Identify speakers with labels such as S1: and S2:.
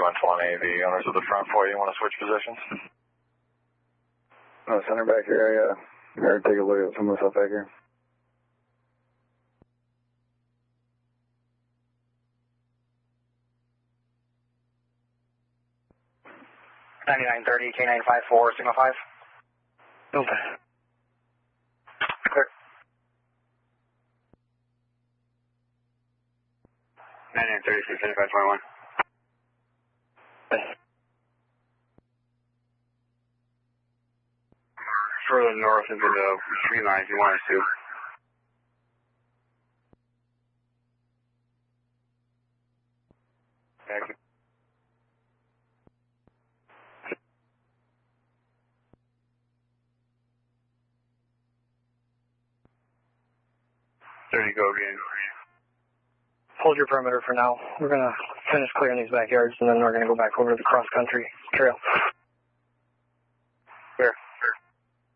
S1: 120, the owners of the front 4, you want to switch positions?
S2: Center back here, I gotta take a look at some of the stuff back here.
S3: $9930, K954, signal 5.
S2: Okay.
S3: Clear.
S1: 9936, 7521. Further north into the tree line if you want us to. Thank you. There you go again.
S3: Hold your perimeter for now. We're going to finish clearing these backyards, and then we're going to go back over to the cross-country trail.